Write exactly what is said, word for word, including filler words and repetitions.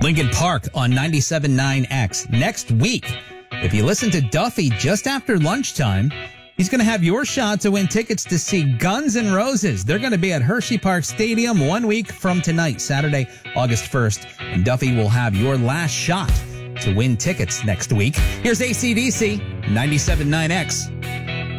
Lincoln Park on ninety-seven point nine X. Next week, if you listen to Duffy just after lunchtime, he's going to have your shot to win tickets to see Guns N' Roses. They're going to be at Hershey Park Stadium one week from tonight, Saturday, August first. And Duffy will have your last shot to win tickets next week. Here's A C D C, ninety-seven point nine X.